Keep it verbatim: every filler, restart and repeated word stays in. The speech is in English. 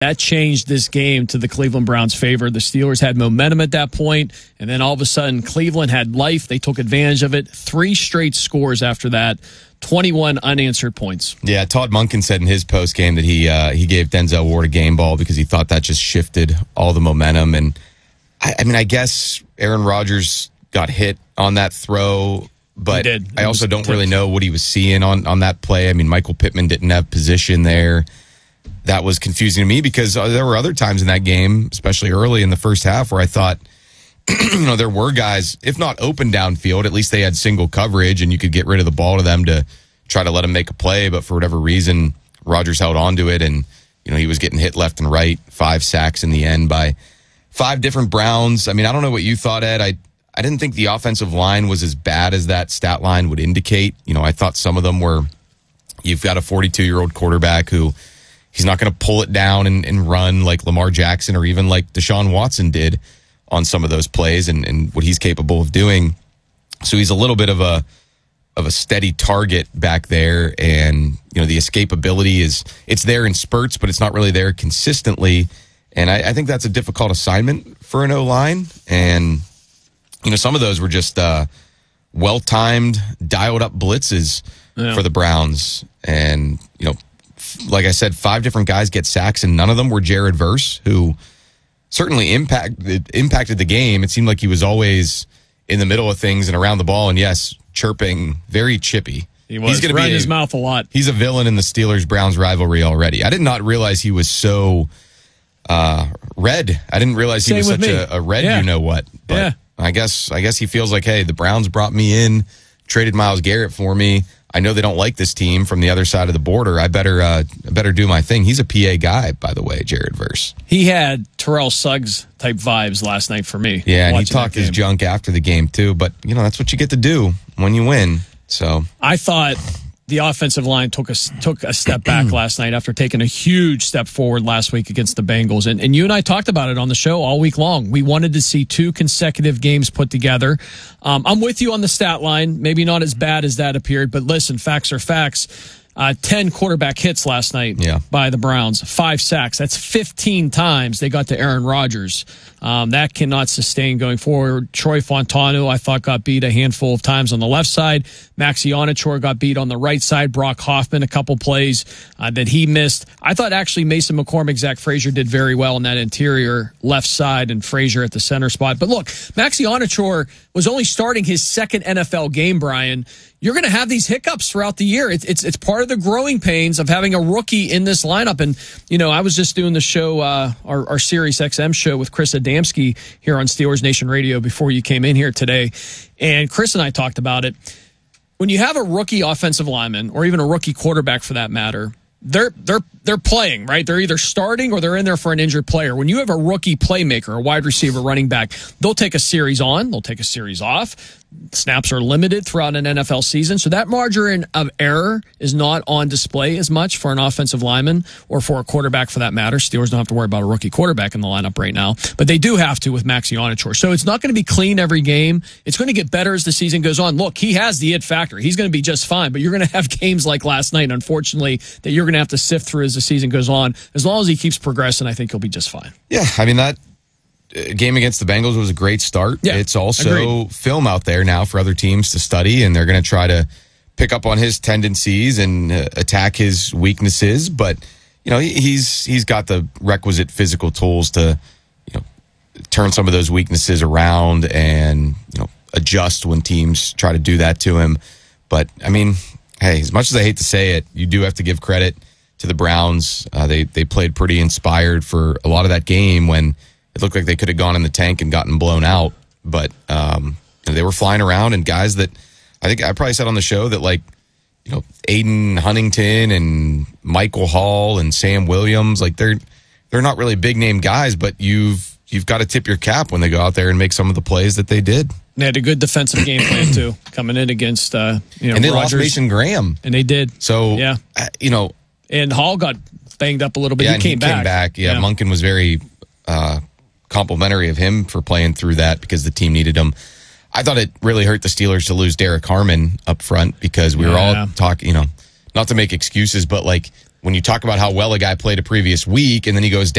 That changed this game to the Cleveland Browns' favor. The Steelers had momentum at that point, and then all of a sudden, Cleveland had life. They took advantage of it. Three straight scores after that, twenty-one unanswered points. Yeah, Todd Monken said in his postgame that he uh, he gave Denzel Ward a game ball because he thought that just shifted all the momentum. And, I, I mean, I guess Aaron Rodgers got hit on that throw, but I also don't really know what he was seeing on, on that play. I mean, Michael Pittman didn't have position there. That was confusing to me because there were other times in that game, especially early in the first half, where I thought, you know, there were guys, if not open downfield, at least they had single coverage and you could get rid of the ball to them to try to let them make a play. But for whatever reason, Rodgers held on to it and, you know, he was getting hit left and right. Five sacks in the end by five different Browns. I mean, I don't know what you thought, Ed. I, I didn't think the offensive line was as bad as that stat line would indicate. You know, I thought some of them were, you've got a forty-two-year-old quarterback who, he's not going to pull it down and, and run like Lamar Jackson or even like Deshaun Watson did on some of those plays and, and what he's capable of doing. So he's a little bit of a of a steady target back there. And, you know, the escapability is, it's there in spurts, but it's not really there consistently. And I, I think that's a difficult assignment for an O-line. And, you know, some of those were just uh, well-timed, dialed-up blitzes yeah. for the Browns. And, you know, like I said, five different guys get sacks, and none of them were Jared Verse, who certainly impacted impacted the game. It seemed like he was always in the middle of things and around the ball, and yes, chirping, very chippy. He was he's gonna running be a, his mouth a lot. He's a villain in the Steelers-Browns rivalry already. I did not realize he was so uh, red. I didn't realize he Same was such a, a red yeah. you-know-what. But yeah. I guess I guess he feels like, hey, the Browns brought me in, traded Myles Garrett for me. I know they don't like this team from the other side of the border. I better uh, better do my thing. He's a P A guy, by the way, Jared Verse. He had Terrell Suggs type vibes last night for me. Yeah, and he talked his junk after the game, too. But, you know, that's what you get to do when you win. So I thought the offensive line took a, took a step back last night after taking a huge step forward last week against the Bengals. And, and you and I talked about it on the show all week long. We wanted to see two consecutive games put together. Um, I'm with you on the stat line. Maybe not as bad as that appeared, but listen, facts are facts. Uh, ten quarterback hits last night yeah. by the Browns. Five sacks. That's fifteen times they got to Aaron Rodgers. Um, that cannot sustain going forward. Troy Fontano, I thought, got beat a handful of times on the left side. Maxi Onachor got beat on the right side. Brock Hoffman, a couple plays uh, that he missed. I thought actually Mason McCormick, Zach Frazier did very well on that interior left side and Frazier at the center spot. But look, Maxi Onachor was only starting his second N F L game, Brian. You're going to have these hiccups throughout the year. It's, it's it's part of the growing pains of having a rookie in this lineup. And, you know, I was just doing the show, uh, our, our Sirius X M show with Chris Adamski here on Steelers Nation Radio before you came in here today. And Chris and I talked about it. When you have a rookie offensive lineman, or even a rookie quarterback for that matter, they're they're they're playing, right? They're either starting or they're in there for an injured player. When you have a rookie playmaker, a wide receiver, running back, they'll take a series on, they'll take a series off. Snaps are limited throughout an N F L season, so that margin of error is not on display as much for an offensive lineman or for a quarterback for that matter. Steelers don't have to worry about a rookie quarterback in the lineup right now, but they do have to with Maxi Onachor. So it's not going to be clean every game. It's going to get better as the season goes on. Look, he has the it factor. He's going to be just fine, but you're going to have games like last night, unfortunately, that you're going to have to sift through as the season goes on. As long as he keeps progressing, I think he'll be just fine. Yeah, I mean, that game against the Bengals was a great start. Yeah, it's also agreed. Film out there now for other teams to study, and they're going to try to pick up on his tendencies and uh, attack his weaknesses. But, you know, he, he's he's got the requisite physical tools to, you know, turn some of those weaknesses around and, you know, adjust when teams try to do that to him. But, I mean, hey, as much as I hate to say it, you do have to give credit to the Browns. Uh, they, they played pretty inspired for a lot of that game when it looked like they could have gone in the tank and gotten blown out, but um, they were flying around, and guys that I think I probably said on the show that, like, you know, Aiden Huntington and Michael Hall and Sam Williams, like they're they're not really big name guys, but you've you've got to tip your cap when they go out there and make some of the plays that they did. They had a good defensive game plan too, coming in against uh, you know, and they Rodgers. lost Mason Graham, and they did. So yeah, uh, you know, and Hall got banged up a little bit. Yeah, he came he back. Came back. Yeah, yeah. Monken was very Uh, complimentary of him for playing through that because the team needed him. I thought it really hurt the Steelers to lose Derek Harmon up front because we were yeah. all talking, you know, not to make excuses, but like when you talk about how well a guy played a previous week and then he goes down